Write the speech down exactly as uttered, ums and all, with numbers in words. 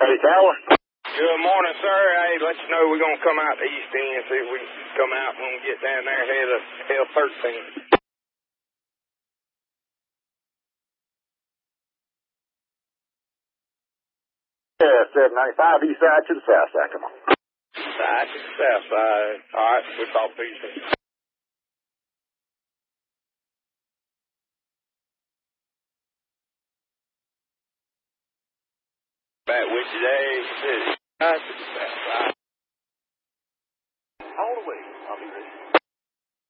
Hey, Tower. Good morning, sir. Hey, let you know we're going to come out the east end, see if we can come out when we get down there ahead of L thirteen. Yeah, seven ninety-five, east side to the south side. Come on. Side to the south side. All right, we'll talk to you soon. Back with you today. Side to the south side. All the way. I'll be ready.